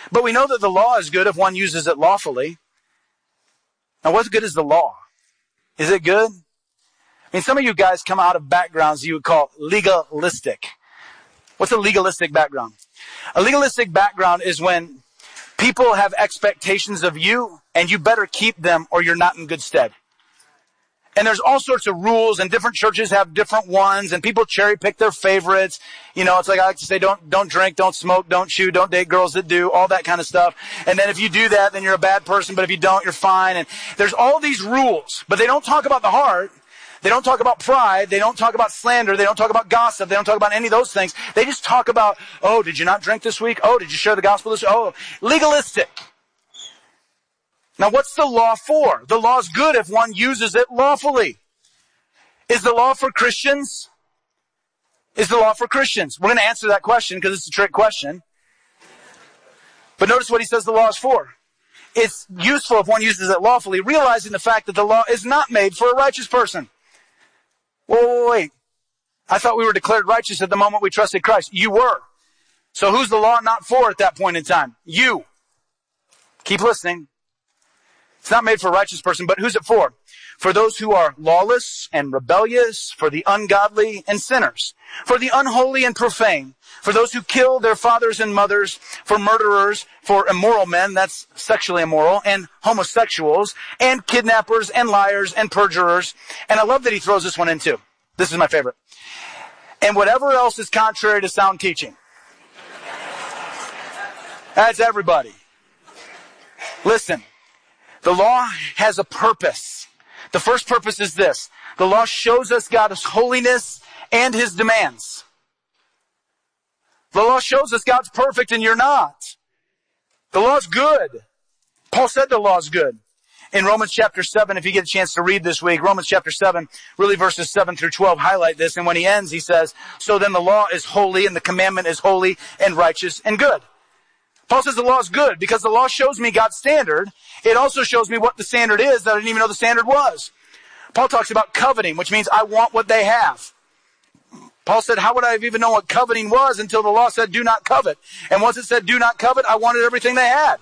But we know that the law is good if one uses it lawfully. Now, what good is the law? Is it good? I mean, some of you guys come out of backgrounds you would call legalistic. What's a legalistic background? A legalistic background is when people have expectations of you and you better keep them or you're not in good stead. And there's all sorts of rules, and different churches have different ones, and people cherry pick their favorites. You know, it's like I like to say, don't drink, don't smoke, don't chew, don't date girls that do, all that kind of stuff. And then if you do that, then you're a bad person, but if you don't, you're fine. And there's all these rules, but they don't talk about the heart. They don't talk about pride. They don't talk about slander. They don't talk about gossip. They don't talk about any of those things. They just talk about, oh, did you not drink this week? Oh, did you share the gospel this week? Oh, legalistic. Now, what's the law for? The law is good if one uses it lawfully. Is the law for Christians? Is the law for Christians? We're going to answer that question because it's a trick question. But notice what he says the law is for. It's useful if one uses it lawfully, realizing the fact that the law is not made for a righteous person. Wait. I thought we were declared righteous at the moment we trusted Christ. You were. So who's the law not for at that point in time? You. Keep listening. It's not made for a righteous person, but who's it for? For those who are lawless and rebellious, for the ungodly and sinners, for the unholy and profane, for those who kill their fathers and mothers, for murderers, for immoral men, that's sexually immoral, and homosexuals, and kidnappers, and liars, and perjurers. And I love that he throws this one in too. This is my favorite. And whatever else is contrary to sound teaching. That's everybody. Listen. The law has a purpose. The first purpose is this. The law shows us God's holiness and his demands. The law shows us God's perfect and you're not. The law's good. Paul said the law's good. In Romans chapter 7, if you get a chance to read this week, Romans chapter 7, really verses 7 through 12 highlight this. And when he ends, he says, so then the law is holy and the commandment is holy and righteous and good. Paul says the law is good because the law shows me God's standard. It also shows me what the standard is that I didn't even know the standard was. Paul talks about coveting, which means I want what they have. Paul said, how would I have even known what coveting was until the law said do not covet? And once it said do not covet, I wanted everything they had.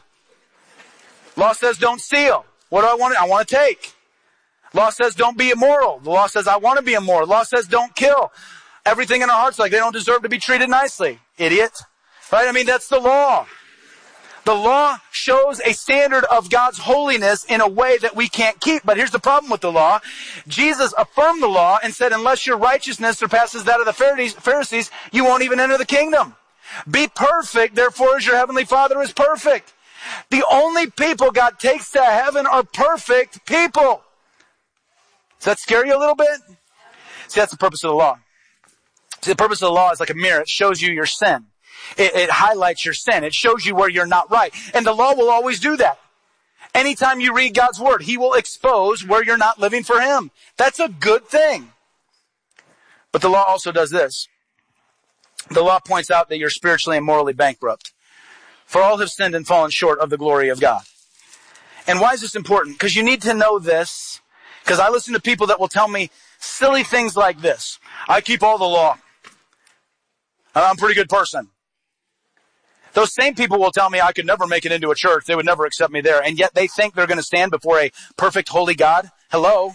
Law says don't steal. What do I want? I want to take. Law says don't be immoral. The law says I want to be immoral. Law says don't kill. Everything in our hearts like they don't deserve to be treated nicely. Idiot. Right? I mean, that's the law. The law shows a standard of God's holiness in a way that we can't keep. But here's the problem with the law. Jesus affirmed the law and said, unless your righteousness surpasses that of the Pharisees, you won't even enter the kingdom. Be perfect, therefore, as your heavenly Father is perfect. The only people God takes to heaven are perfect people. Does that scare you a little bit? See, that's the purpose of the law. See, the purpose of the law is like a mirror. It shows you your sin. It highlights your sin. It shows you where you're not right. And the law will always do that. Anytime you read God's word, he will expose where you're not living for him. That's a good thing. But the law also does this. The law points out that you're spiritually and morally bankrupt. For all have sinned and fallen short of the glory of God. And why is this important? Because you need to know this. Because I listen to people that will tell me silly things like this. I keep all the law. I'm a pretty good person. Those same people will tell me I could never make it into a church. They would never accept me there. And yet they think they're going to stand before a perfect, holy God. Hello?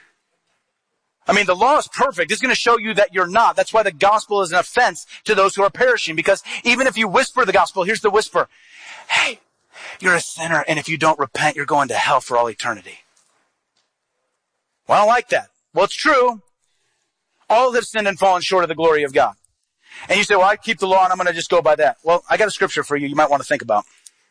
I mean, the law is perfect. It's going to show you that you're not. That's why the gospel is an offense to those who are perishing. Because even if you whisper the gospel, here's the whisper. Hey, you're a sinner, and if you don't repent, you're going to hell for all eternity. Well, I don't like that. Well, it's true. All have sinned and fallen short of the glory of God. And you say, well, I keep the law and I'm going to just go by that. Well, I got a scripture for you might want to think about.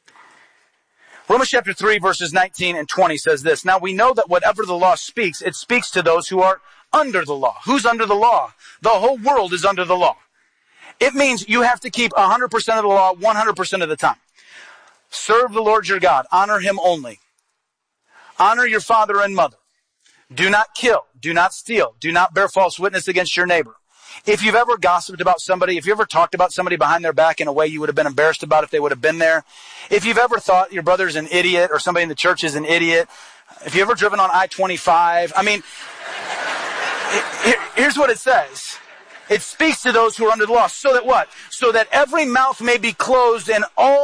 Romans chapter 3 verses 19 and 20 says this. Now we know that whatever the law speaks, it speaks to those who are under the law. Who's under the law? The whole world is under the law. It means you have to keep 100% of the law 100% of the time. Serve the Lord your God. Honor him only. Honor your father and mother. Do not kill. Do not steal. Do not bear false witness against your neighbor. If you've ever gossiped about somebody, if you ever talked about somebody behind their back in a way you would have been embarrassed about if they would have been there, if you've ever thought your brother's an idiot or somebody in the church is an idiot, if you've ever driven on I-25, I mean, here's what it says. It speaks to those who are under the law. So that what? So that every mouth may be closed and all